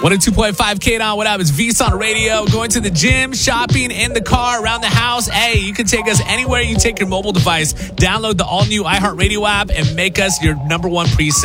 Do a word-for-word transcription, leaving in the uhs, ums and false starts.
one oh two point five K on, what up? It's VSON Radio. Going to the gym, shopping, in the car, around the house. Hey, you can take us anywhere you take your mobile device. Download the all-new iHeartRadio app and make us your number one preset.